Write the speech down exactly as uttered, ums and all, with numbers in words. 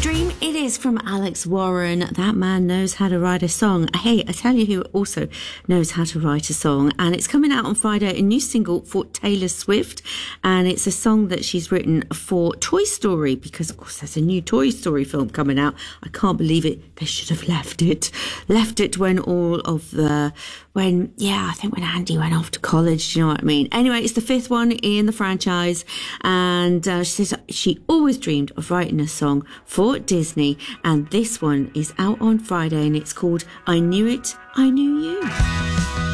Dream It Is from Alex Warren. That man knows how to write a song. Hey, I tell you who also knows how to write a song, and it's coming out on Friday, a new single for Taylor Swift, and it's a song that she's written for Toy Story, because of course there's a new Toy Story film coming out. I can't believe it. They should have left it. Left it when all of the, when, yeah, I think when Andy went off to college, do you know what I mean? Anyway, it's the fifth one in the franchise, and uh, she says she always dreamed of writing a song for Disney, and this one is out on Friday, and it's called I Knew It, I Knew You.